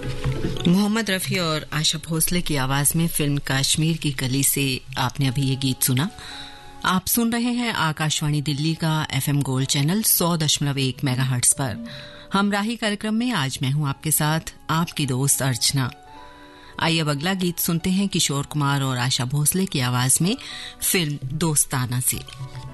मोहम्मद रफ़ी और आशा भोसले की आवाज में फिल्म कश्मीर की कली से आपने अभी ये गीत सुना। आप सुन रहे हैं आकाशवाणी दिल्ली का एफएम गोल्ड चैनल 100.1 मेगाहर्ट्ज पर। हमराही कार्यक्रम में आज मैं हूं आपके साथ आपकी दोस्त अर्चना। आइए अब अगला गीत सुनते हैं किशोर कुमार और आशा भोसले की आवाज में फिल्म दोस्ताना से।